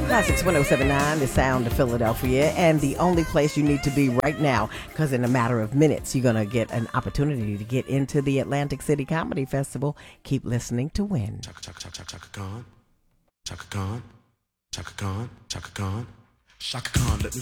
Classics 1079, the sound of Philadelphia, and the only place you need to be right now, because in a matter of minutes, you're going to get an opportunity to get into the Atlantic City Comedy Festival. Keep listening to win. Chaka, chaka, chaka, chaka Khan. Chaka Khan. Chaka Khan. Chaka Khan. Chaka Khan, let me